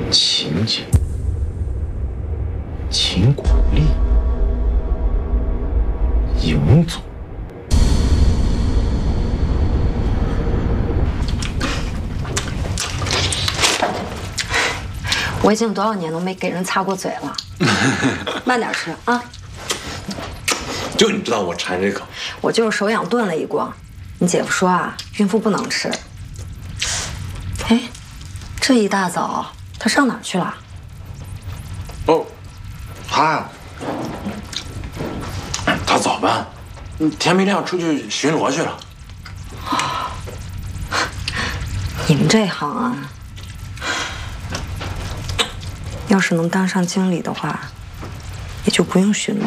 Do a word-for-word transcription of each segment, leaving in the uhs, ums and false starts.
秦姐、秦国丽、尹总。 我已经多少年都没给人擦过嘴了，慢点吃啊！ 就你知道我馋这口， 我就是手痒炖了一锅。你姐夫说啊，孕妇不能吃。哎，这一大早他上哪儿去了？ 哦，他呀，他早班，天没亮出去巡逻去了。 你们这行啊，要是能当上经理的话，也就不用巡逻。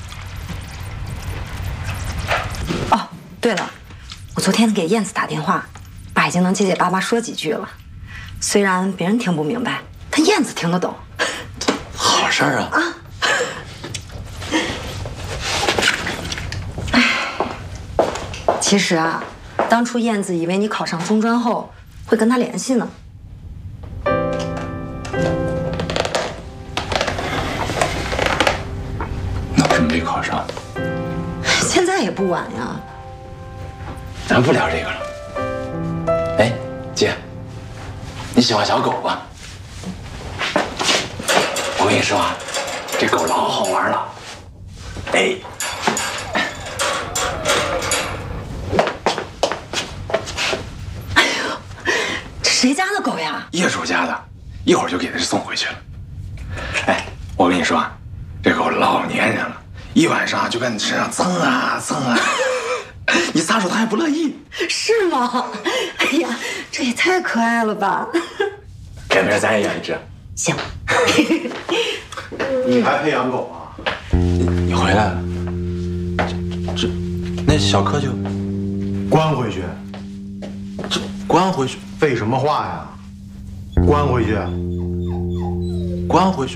哦，对了，我昨天给燕子打电话，爸已经能结结巴巴说几句了。虽然别人听不明白，但燕子听得懂。 好事儿啊！啊！ 哎，其实啊，当初燕子以为你考上中专后会跟他联系呢。 那为什么没考上？ 现在也不晚呀。 咱不聊这个了。哎，姐，你喜欢小狗吧？我跟你说啊，这狗老好玩了。哎， 哎呦，这谁家的狗呀？ 业主家的，一会儿就给他送回去了。哎，我跟你说啊，这狗老粘人了，一晚上就跟你身上蹭啊蹭啊，你撒手它还不乐意。 是吗？哎呀，这也太可爱了吧！ 改明儿咱也养一只。 行。 你还配养狗啊？ 你回来了，这这那小柯就关回去。 这关回去， 废什么话呀？关回去。 关回去。